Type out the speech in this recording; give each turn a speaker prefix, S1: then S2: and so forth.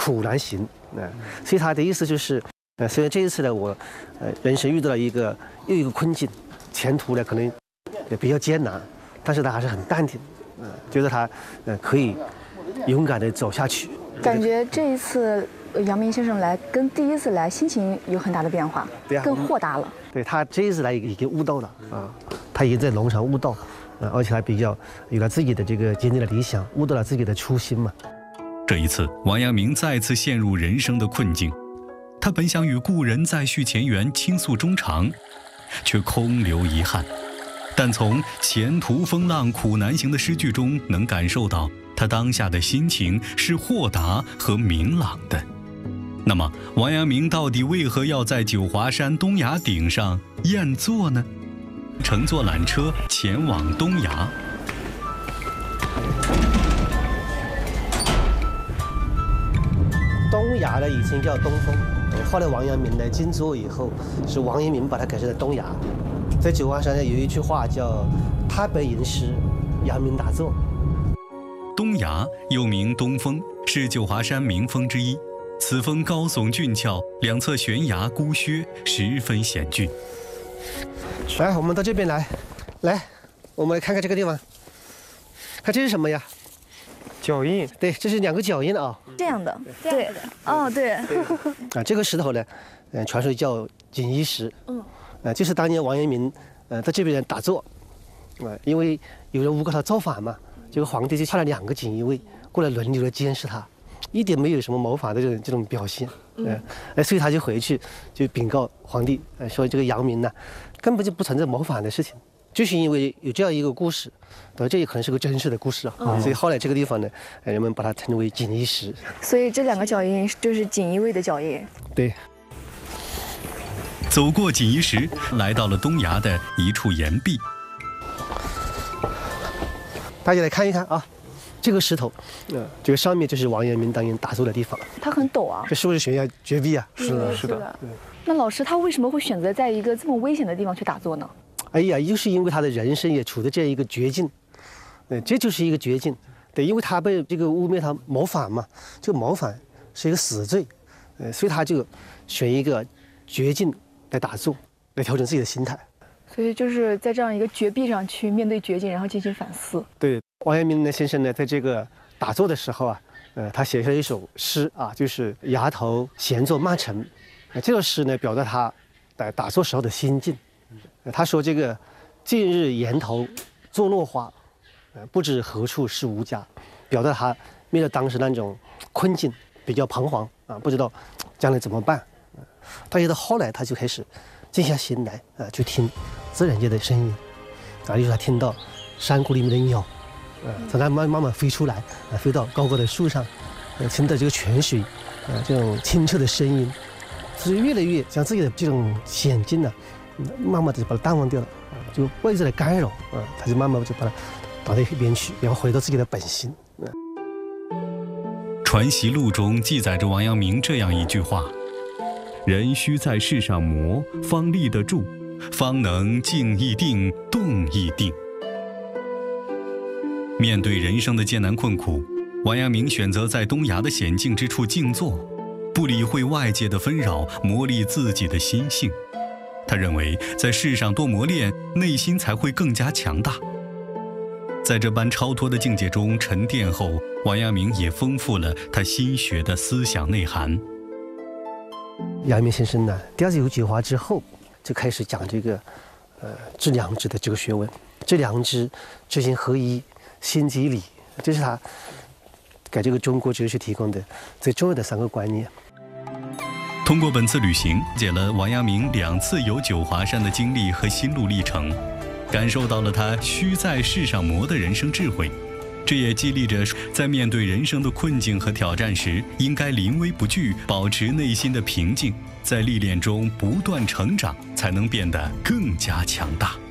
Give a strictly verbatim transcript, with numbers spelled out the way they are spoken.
S1: 苦难行啊、呃。所以他的意思就是，呃，虽然这一次呢，我呃人生遇到了一个又一个困境，前途呢可能也比较艰难，但是他还是很淡定，嗯、呃，觉得他呃可以勇敢地走下去。
S2: 感觉这一次阳明先生来跟第一次来心情有很大的变化，
S1: 对啊，
S2: 更豁达了。
S1: 对，他这一次来已经悟道了啊，他已经在龙场悟道，啊，而且他比较有了自己的这个坚定的理想，悟到了自己的初心嘛。
S3: 这一次，王阳明再次陷入人生的困境，他本想与故人再续前缘，倾诉衷肠，却空留遗憾。但从前途风浪苦难行的诗句中，能感受到他当下的心情是豁达和明朗的。那么，王阳明到底为何要在九华山东崖顶上宴坐呢？乘坐缆车前往东崖。
S1: 东崖呢以前叫东峰，后来王阳明呢静坐以后，是王阳明把它改成了东崖。在九华山呢有一句话叫“太白吟诗，阳明打坐”。
S3: 东崖又名东峰，是九华山名峰之一。此峰高耸峻峭，两侧悬崖孤削，十分险峻。
S1: 来，我们到这边来，来，我们来看看这个地方，看这是什么呀？脚印。对，这是两个脚印啊。
S2: 这样的，对，哦，对。
S1: 啊，这个石头呢，嗯、呃，传说叫锦衣石。嗯。啊，就是当年王阳明，呃，在这边打坐，啊、呃，因为有人诬告他造反嘛，结果皇帝就派了两个锦衣卫过来轮流的监视他。一点没有什么谋反的这种这种表现，嗯，哎，所以他就回去就禀告皇帝，呃，说这个阳明呢，根本就不存在谋反的事情，就是因为有这样一个故事，对，这也可能是个真实的故事啊，嗯、所以后来这个地方呢，人们把它称为锦衣石。
S2: 所以这两个脚印就是锦衣卫的脚印。
S1: 对。
S3: 走过锦衣石，来到了东崖的一处岩壁，
S1: 大家来看一看啊。这个石头，嗯、呃，这个上面就是王阳明当年打坐的地方。
S2: 它很陡啊，
S1: 这是不是悬崖绝壁啊？
S2: 是的，是的。那老师他为什么会选择在一个这么危险的地方去打坐呢？
S1: 哎呀，就是因为他的人生也处在这样一个绝境，对，这就是一个绝境。对，因为他被这个污蔑他谋反嘛，这个谋反是一个死罪，呃，所以他就选一个绝境来打坐，来调整自己的心态。
S2: 所以就是在这样一个绝壁上去面对绝境，然后进行反思。
S1: 对。王阳明呢先生呢，在这个打坐的时候啊，呃，他写下了一首诗啊，就是“崖头闲坐慢沉”。呃，这首诗呢，表达他在打坐时候的心境。呃、他说：“这个近日岩头坐落花，呃，不知何处是吾家。”表达他面对当时那种困境，比较彷徨啊，不知道将来怎么办。呃、但是到后来，他就开始静下心来啊、呃，去听自然界的声音啊，就是他听到山谷里面的鸟。呃，从它慢慢慢飞出来，呃，飞到高高的树上，呃，听到这个泉水，呃，这种清澈的声音，所以越来越将自己的这种险境呢、啊，慢慢的就把它淡忘掉了，啊、呃，就外在的干扰，啊、呃，他就慢慢就把它倒到一边去，然后回到自己的本心。呃、
S3: 传习录中记载着王阳明这样一句话：人须在世上磨，方立得住，方能静亦定，动亦定。面对人生的艰难困苦，王阳明选择在东崖的险境之处静坐，不理会外界的纷扰，磨砺自己的心性。他认为，在世上多磨练，内心才会更加强大。在这般超脱的境界中沉淀后，王阳明也丰富了他心学的思想内涵。
S1: 阳明先生呢，第二次有九华之后，就开始讲这个，呃，致良知的这个学问，致良知，知行合一。心即理，这是他给这个中国哲学提供的最重要的三个观念。
S3: 通过本次旅行，了解了王阳明两次游九华山的经历和心路历程，感受到了他须在世上磨的人生智慧。这也激励着在面对人生的困境和挑战时，应该临危不惧，保持内心的平静，在历练中不断成长，才能变得更加强大。